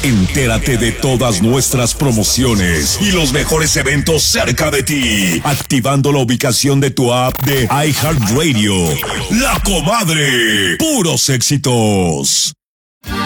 Entérate de todas nuestras promociones y los mejores eventos cerca de ti, activando la ubicación de tu app de iHeartRadio. La Comadre. Puros éxitos.